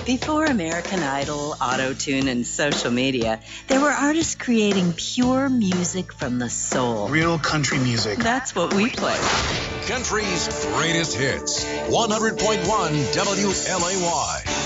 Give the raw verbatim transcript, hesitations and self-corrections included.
Before American Idol, Auto-Tune, and social media, there were artists creating pure music from the soul. Real country music. That's what we play. Country's greatest hits. one hundred point one W L A Y.